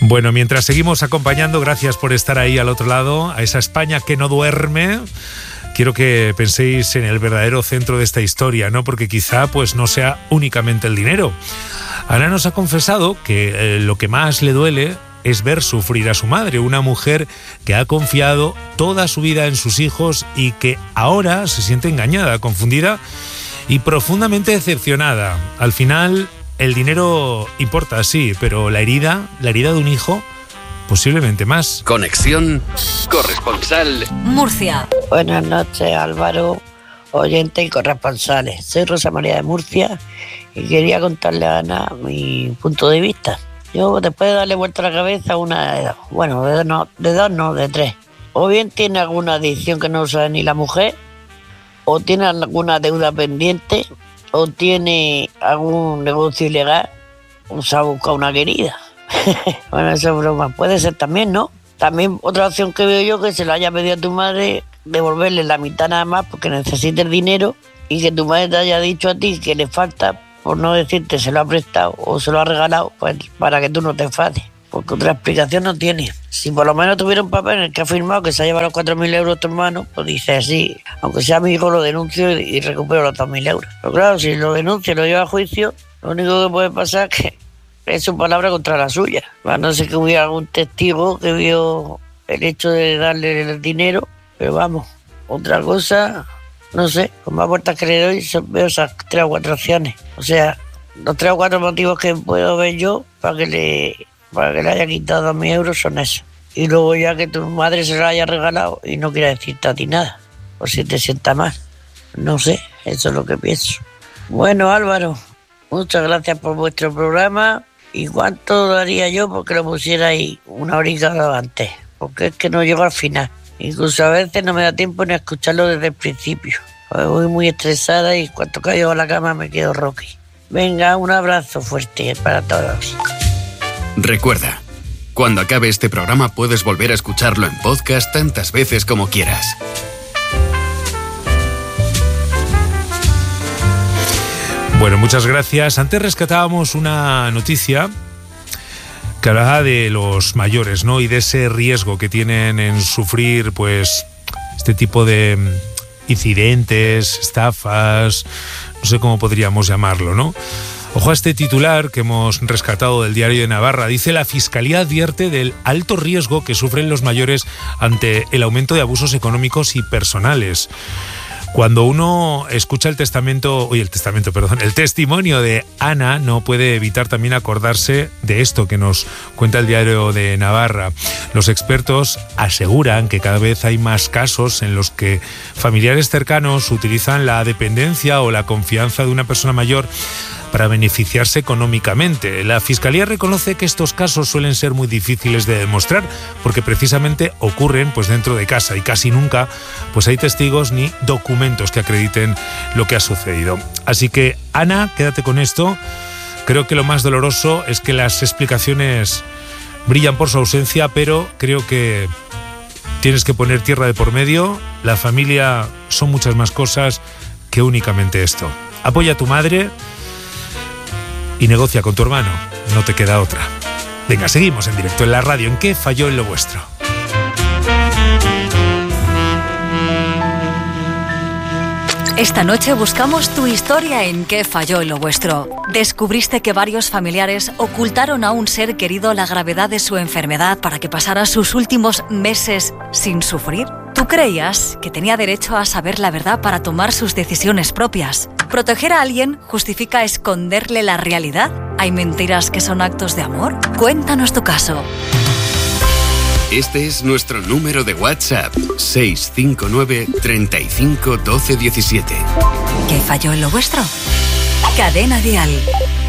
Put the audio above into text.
Bueno, mientras seguimos acompañando, gracias por estar ahí al otro lado, a esa España que no duerme. Quiero que penséis en el verdadero centro de esta historia, ¿no? Porque quizá pues no sea únicamente el dinero. Ana nos ha confesado que lo que más le duele es ver sufrir a su madre, una mujer que ha confiado toda su vida en sus hijos y que ahora se siente engañada, confundida y profundamente decepcionada. Al final, el dinero importa, sí, pero la herida de un hijo, posiblemente más. Conexión corresponsal Murcia. Buenas noches, Álvaro, oyente y corresponsales. Soy Rosa María de Murcia y quería contarle a Ana mi punto de vista. Yo, después de darle vuelta a la cabeza, de tres. O bien tiene alguna adicción que no sabe ni la mujer, o tiene alguna deuda pendiente, o tiene algún negocio ilegal, o se ha buscado una querida. Bueno, eso es broma. Puede ser también, ¿no? También otra opción que veo yo, que se lo haya pedido a tu madre, devolverle la mitad nada más porque necesita el dinero, y que tu madre te haya dicho a ti que le falta, por no decirte se lo ha prestado o se lo ha regalado, pues para que tú no te enfades. Porque otra explicación no tiene. Si por lo menos tuviera un papel en el que ha firmado que se ha llevado los 4.000 euros tu hermano, pues dice así, aunque sea mi hijo lo denuncio y recupero los 2.000 euros. Pero claro, si lo denuncia y lo lleva a juicio, lo único que puede pasar es que es su palabra contra la suya. A no ser que hubiera algún testigo que vio el hecho de darle el dinero, pero vamos, otra cosa, no sé, con más vueltas que le doy veo esas 3 o 4 opciones. O sea, los 3 o 4 motivos que puedo ver yo para que le haya quitado 2.000 euros son esos. Y luego ya que tu madre se lo haya regalado y no quiera decirte a ti nada, por si te sienta mal. No sé, eso es lo que pienso. Bueno, Álvaro, muchas gracias por vuestro programa. ¿Y cuánto daría yo porque lo pusierais una horita antes? Porque es que no llego al final. Incluso a veces no me da tiempo ni a escucharlo desde el principio. Voy muy estresada y cuando caigo a la cama me quedo rocky. Venga, un abrazo fuerte para todos. Recuerda, cuando acabe este programa puedes volver a escucharlo en podcast tantas veces como quieras. Bueno, muchas gracias. Antes rescatábamos una noticia que hablaba de los mayores, ¿no? Y de ese riesgo que tienen en sufrir, pues, este tipo de incidentes, estafas, no sé cómo podríamos llamarlo, ¿no? Ojo a este titular que hemos rescatado del Diario de Navarra. Dice: la Fiscalía advierte del alto riesgo que sufren los mayores ante el aumento de abusos económicos y personales. Cuando uno escucha el testimonio de Ana, no puede evitar también acordarse de esto que nos cuenta el Diario de Navarra. Los expertos aseguran que cada vez hay más casos en los que familiares cercanos utilizan la dependencia o la confianza de una persona mayor para beneficiarse económicamente. La Fiscalía reconoce que estos casos suelen ser muy difíciles de demostrar porque precisamente ocurren pues dentro de casa y casi nunca pues hay testigos ni documentos que acrediten lo que ha sucedido. Así que, Ana, quédate con esto. Creo que lo más doloroso es que las explicaciones brillan por su ausencia, pero creo que tienes que poner tierra de por medio. La familia son muchas más cosas que únicamente esto. Apoya a tu madre y negocia con tu hermano, no te queda otra. Venga, seguimos en directo en la radio. ¿En qué falló en lo vuestro? Esta noche buscamos tu historia en qué falló en lo vuestro. ¿Descubriste que varios familiares ocultaron a un ser querido la gravedad de su enfermedad para que pasara sus últimos meses sin sufrir? ¿Tú creías que tenía derecho a saber la verdad para tomar sus decisiones propias? ¿Proteger a alguien justifica esconderle la realidad? ¿Hay mentiras que son actos de amor? Cuéntanos tu caso. Este es nuestro número de WhatsApp: 659 35 12 17. ¿Qué falló en lo vuestro? Cadena Dial.